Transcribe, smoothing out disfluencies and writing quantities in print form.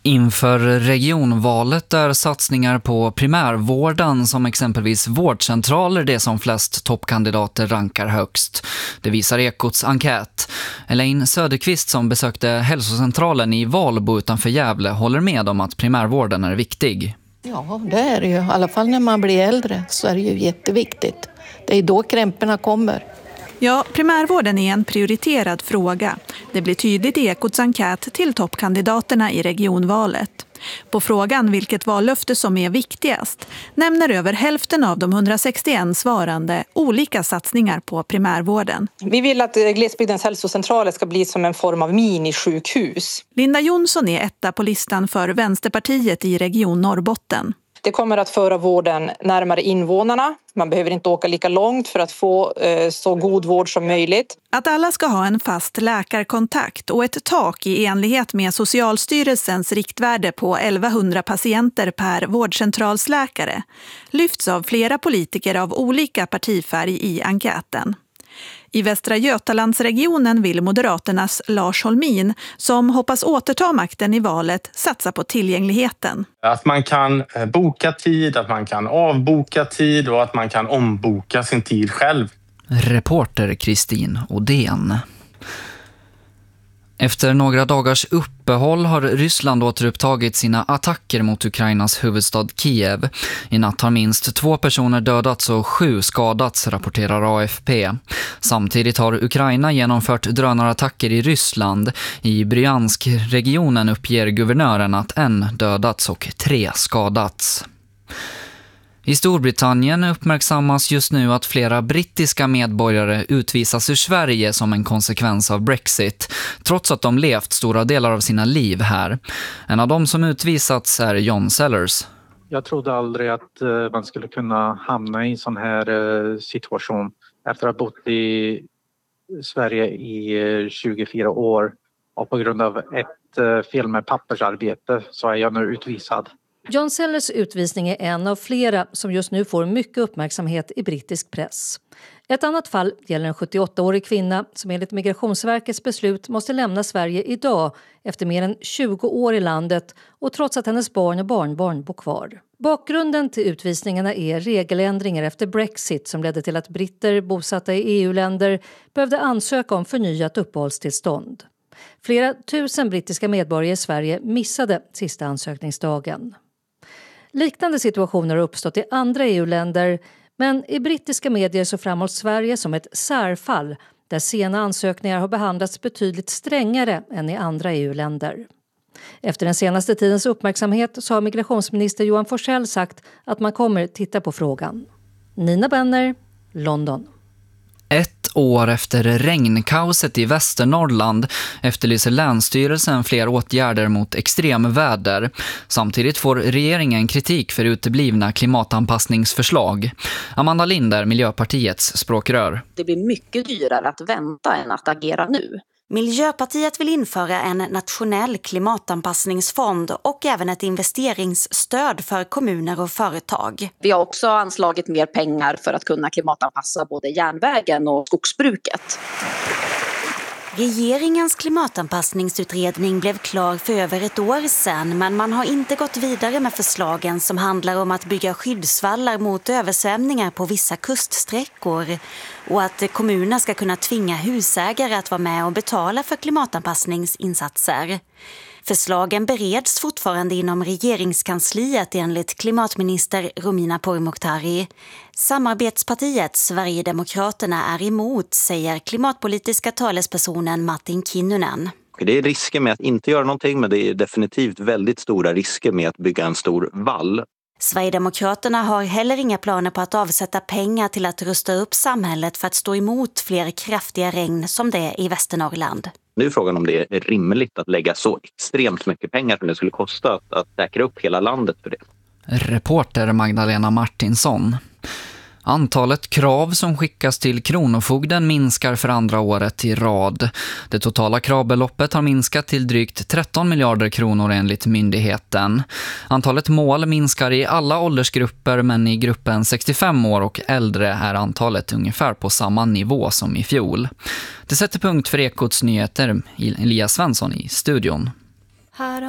Inför regionvalet är satsningar på primärvården som exempelvis vårdcentraler det som flest toppkandidater rankar högst. Det visar Ekots enkät. Elaine Söderqvist som besökte hälsocentralen i Valbo utanför Gävle håller med om att primärvården är viktig. Ja, det är det ju. I alla fall när man blir äldre så är det ju jätteviktigt. Det är då krämporna kommer. Ja, primärvården är en prioriterad fråga. Det blir tydligt i Ekots enkät till toppkandidaterna i regionvalet. På frågan vilket vallöfte som är viktigast nämner över hälften av de 161 svarande olika satsningar på primärvården. Vi vill att glesbygdens hälsocentraler ska bli som en form av minisjukhus. Linda Jonsson är etta på listan för Vänsterpartiet i Region Norrbotten. Det kommer att föra vården närmare invånarna. Man behöver inte åka lika långt för att få så god vård som möjligt. Att alla ska ha en fast läkarkontakt och ett tak i enlighet med Socialstyrelsens riktvärde på 1100 patienter per vårdcentralsläkare lyfts av flera politiker av olika partifärg i enkäten. I Västra Götalandsregionen vill Moderaternas Lars Holmin, som hoppas återta makten i valet, satsa på tillgängligheten. Att man kan boka tid, att man kan avboka tid och att man kan omboka sin tid själv. Reporter Kristin Odén. Efter några dagars uppehåll har Ryssland återupptagit sina attacker mot Ukrainas huvudstad Kiev. I natt har minst 2 personer dödats och 7 skadats, rapporterar AFP. Samtidigt har Ukraina genomfört drönarattacker i Ryssland. I Bryansk-regionen uppger guvernören att 1 dödats och 3 skadats. I Storbritannien uppmärksammas just nu att flera brittiska medborgare utvisas ur Sverige som en konsekvens av Brexit, trots att de levt stora delar av sina liv här. En av dem som utvisats är John Sellers. Jag trodde aldrig att man skulle kunna hamna i en sån här situation. Efter att ha bott i Sverige i 24 år och på grund av ett fel med pappersarbete så är jag nu utvisad. John Sellers utvisning är en av flera som just nu får mycket uppmärksamhet i brittisk press. Ett annat fall gäller en 78-årig kvinna som enligt Migrationsverkets beslut måste lämna Sverige idag efter mer än 20 år i landet och trots att hennes barn och barnbarn bor kvar. Bakgrunden till utvisningarna är regeländringar efter Brexit som ledde till att britter bosatta i EU-länder behövde ansöka om förnyat uppehållstillstånd. Flera tusen brittiska medborgare i Sverige missade sista ansökningsdagen. Liknande situationer har uppstått i andra EU-länder, men i brittiska medier så framhålls Sverige som ett särfall där sena ansökningar har behandlats betydligt strängare än i andra EU-länder. Efter den senaste tidens uppmärksamhet så har migrationsminister Johan Forssell sagt att man kommer titta på frågan. Nina Benner, London. 1 år efter regnkaoset i Västernorrland efterlyser Länsstyrelsen fler åtgärder mot extremväder. Samtidigt får regeringen kritik för uteblivna klimatanpassningsförslag. Amanda Lind är Miljöpartiets språkrör. Det blir mycket dyrare att vänta än att agera nu. Miljöpartiet vill införa en nationell klimatanpassningsfond och även ett investeringsstöd för kommuner och företag. Vi har också anslagit mer pengar för att kunna klimatanpassa både järnvägen och skogsbruket. Regeringens klimatanpassningsutredning blev klar för över 1 år sedan, men man har inte gått vidare med förslagen som handlar om att bygga skyddsvallar mot översvämningar på vissa kuststräckor och att kommuner ska kunna tvinga husägare att vara med och betala för klimatanpassningsinsatser. Förslagen bereds fortfarande inom regeringskansliet enligt klimatminister Romina Pourmokhtari. Samarbetspartiet Sverigedemokraterna är emot, säger klimatpolitiska talespersonen Martin Kinnunen. Det är risker med att inte göra någonting, men det är definitivt väldigt stora risker med att bygga en stor vall. Sverigedemokraterna har heller inga planer på att avsätta pengar till att rusta upp samhället för att stå emot fler kraftiga regn som det är i Västernorrland. Nu är frågan om det är rimligt att lägga så extremt mycket pengar som det skulle kosta att säkra upp hela landet för det. Reporter Magdalena Martinsson. Antalet krav som skickas till Kronofogden minskar för andra året i rad. Det totala kravbeloppet har minskat till drygt 13 miljarder kronor enligt myndigheten. Antalet mål minskar i alla åldersgrupper, men i gruppen 65 år och äldre är antalet ungefär på samma nivå som i fjol. Det sätter punkt för Ekots nyheter. Elias Svensson i studion.